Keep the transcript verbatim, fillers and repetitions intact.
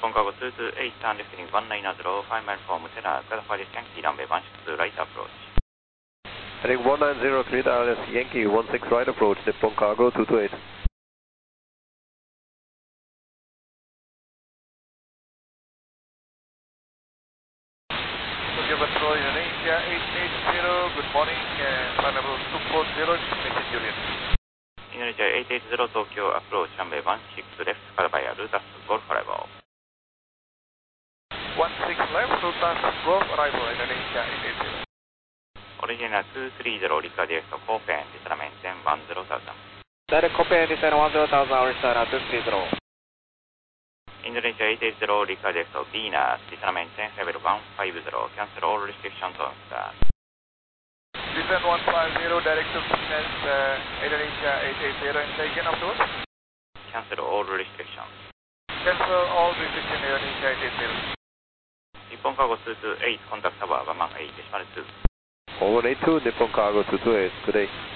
本カゴツーツーエイト turn left heading one nine zero, five mile from Mutera, clarify this Yankee runway one six right approach. Heading one nine zero three, Dallas Yankee one six right approach, Nippon Cargo two two eight. Tokyo Control, Indonesia eight eight zero, good morning, and flight level two four zero, destination Juliet. Indonesia eight eight zero, Tokyo approach runway one six left, clarify Rutas Golf arrival. one six left, Rutas Golf arrival, Indonesia eight eight zero. Original two three zero, Rica direct Copen, disarmament one zero thousand. Direct Copen, descent one zero thousand, original two three zero. Indonesia eight eight zero, Rica direct Venus, disarmament level one five zero, cancel all restrictions on start. Descent one five zero, direct to Venus, uh, Indonesia eight eight zero, and say again afterwards. Cancel all restrictions. Cancel all restrictions, Indonesia eight eight zero. 日本カゴツーツーエイト、contact tower one one eight decimal two. one one eight two, Nippon Cargo two two eight, good day.